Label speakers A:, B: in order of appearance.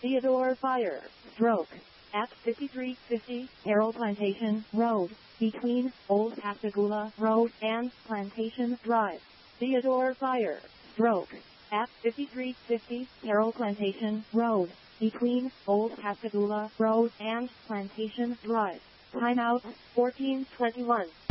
A: Theodore Fire, stroke, at 5350 Carroll Plantation Road, between Old Pascagoula Road and Plantation Drive. Theodore Fire, stroke, at 5350 Carroll Plantation Road, between Old Pascagoula Road and Plantation Drive. Timeout 1421.